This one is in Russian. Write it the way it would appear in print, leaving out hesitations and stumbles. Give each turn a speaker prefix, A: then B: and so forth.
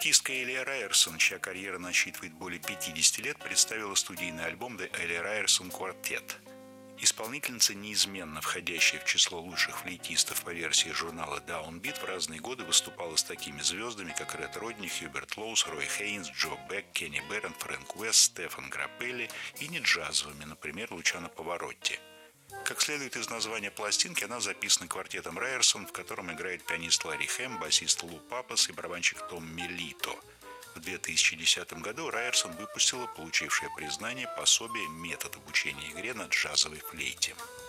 A: Флейтистка Элли Райерсон, чья карьера насчитывает более 50 лет, представила студийный альбом «The Ellie Ryerson Quartet». Исполнительница, неизменно входящая в число лучших флейтистов по версии журнала Downbeat, в разные годы выступала с такими звездами, как Ред Родни, Хьюберт Лоус, Рой Хейнс, Джо Бек, Кенни Беррон, Фрэнк Уэст, Стефан Граппелли и не джазовыми, например, Лучано Паваротти. Как следует из названия пластинки, она записана квартетом Райерсон, в котором играет пианист Ларри Хэм, басист Лу Папас и барабанщик Том Мелито. В 2010 году Райерсон выпустила получившее признание пособие «Метод обучения игре на джазовой флейте».